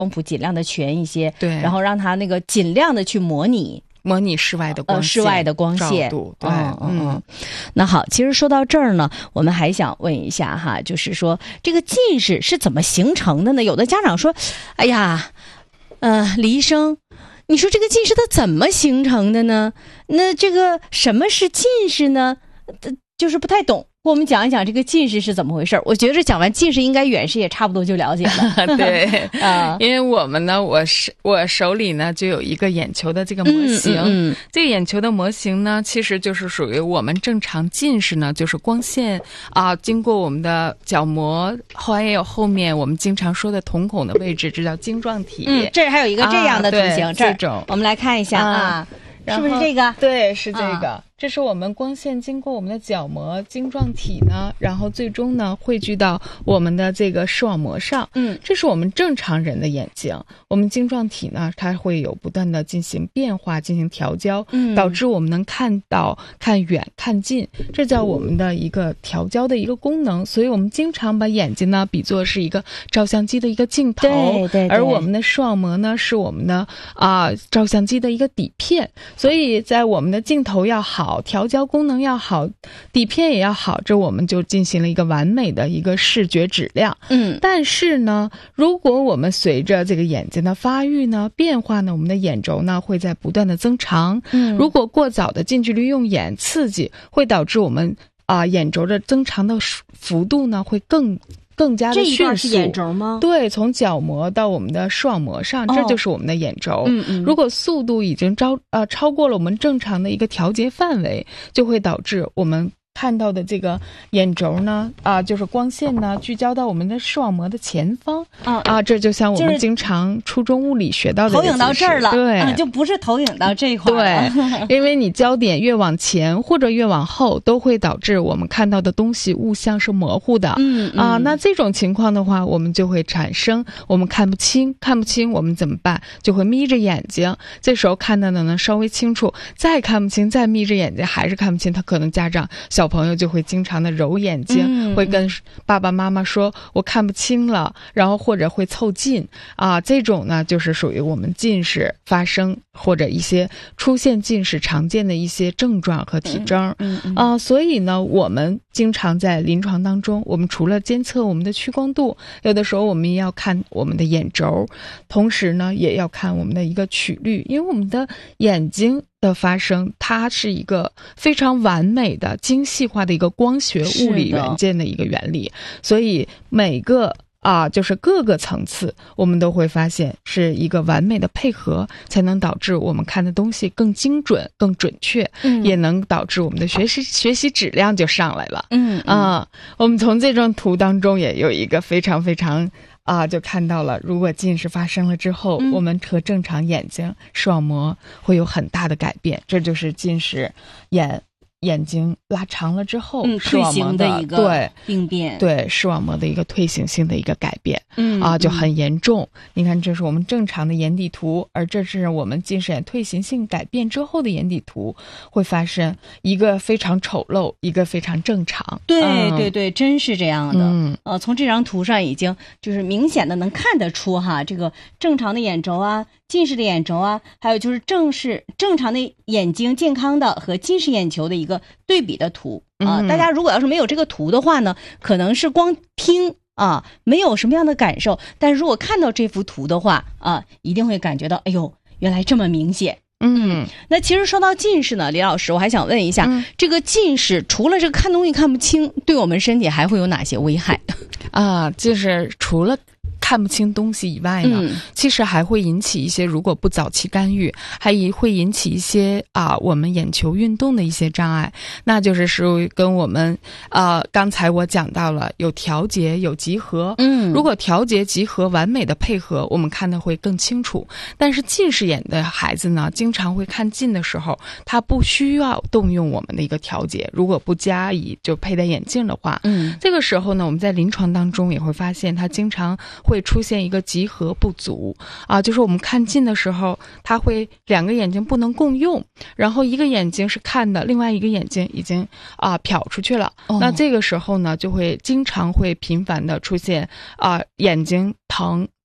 光谱尽量的全一些， 对， 然后让它那个尽量的去模拟室外的光线， 室外的光线照度，对， 那好，其实说到这儿呢，我们还想问一下哈，就是说这个近视是怎么形成的呢？有的家长说，哎呀，李医生，你说这个近视它怎么形成的呢？那这个什么是近视呢？就是不太懂。给我们讲一讲这个近视是怎么回事。我觉得讲完近视，应该远视也差不多就了解了。 对因为我们呢，我手里呢就有一个眼球的这个模型，这个眼球的模型呢，其实就是属于我们正常近视呢，就是光线经过我们的角膜，还有后面我们经常说的瞳孔的位置，这叫晶状体。 这还有一个这样的图形， 这种我们来看一下是不是这个？ 对，是这个。这是我们光线经过我们的角膜晶状体呢，然后最终呢汇聚到我们的这个视网膜上。这是我们正常人的眼睛。我们晶状体呢，它会有不断的进行变化，进行调焦，导致我们能看到、看远、看近，这叫我们的一个调焦的一个功能。所以我们经常把眼睛呢比作是一个照相机的一个镜头， 对， 而我们的视网膜呢是我们的照相机的一个底片。所以在我们的镜头要好，调焦功能要好，底片也要好，这我们就进行了一个完美的一个视觉质量。但是呢，如果我们随着这个眼睛的发育呢、变化呢，我们的眼轴呢会在不断的增长。如果过早的近距离用眼刺激，会导致我们眼轴的增长的幅度呢会更加的迅速。 这一段是眼轴吗？ 对，从角膜到我们的视网膜上，这就是我们的眼轴。如果速度已经超过了我们正常的一个调节范围，就会导致我们看到的这个眼轴呢，就是光线呢聚焦到我们的视网膜的前方。这就像我们经常初中物理学到的， 投影到这儿了， 对， 就不是投影到这块。 对，因为你焦点越往前或者越往后，都会导致我们看到的东西物象是模糊的。那这种情况的话，我们就会产生我们看不清，我们怎么办？就会眯着眼睛，这时候看到的呢稍微清楚，再看不清，再眯着眼睛还是看不清，他可能家长小朋友就会经常的揉眼睛，会跟爸爸妈妈说我看不清了，然后或者会凑近这种呢就是属于我们近视发生或者一些出现近视常见的一些症状和体征。所以呢我们经常在临床当中，我们除了监测我们的屈光度，有的时候我们也要看我们的眼轴，同时呢也要看我们的一个曲率，因为我们的眼睛的发生，它是一个非常完美的精细化的一个光学物理元件的一个原理，所以每个就是各个层次我们都会发现是一个完美的配合，才能导致我们看的东西更精准更准确，也能导致我们的学习质量就上来了。我们从这张图当中也有一个非常非常就看到了，如果近视发生了之后，我们和正常眼睛视网膜会有很大的改变，这就是近视眼睛拉长了之后， 退行的一个病变， 对视网膜的一个退行性的一个改变，就很严重。你看，这是我们正常的眼底图，而这是我们近视眼退行性改变之后的眼底图，会发生一个非常丑陋，一个非常正常。 对，真是这样的。从这张图上已经就是明显的能看得出这个正常的眼轴近视的眼轴还有就是正常的眼睛健康的和近视眼球的一个对比的图大家如果要是没有这个图的话呢，可能是光听没有什么样的感受，但是如果看到这幅图的话一定会感觉到哎呦，原来这么明显。那其实说到近视呢，李老师，我还想问一下，这个近视除了这个看东西看不清，对我们身体还会有哪些危害？ 就是除了看不清东西以外呢，其实还会引起一些，如果不早期干预，还会引起一些我们眼球运动的一些障碍。那就是属于跟我们刚才我讲到了有调节有集合，如果调节集合完美的配合，我们看的会更清楚。但是近视眼的孩子呢，经常会看近的时候，他不需要动用我们的一个调节，如果不加以就佩戴眼镜的话，这个时候呢，我们在临床当中也会发现，他经常会出现一个集合不足就是我们看近的时候，他会两个眼睛不能共用，然后一个眼睛是看的，另外一个眼睛已经瞟出去了。那这个时候呢，就会经常会频繁的出现眼睛疼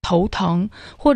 头疼，或者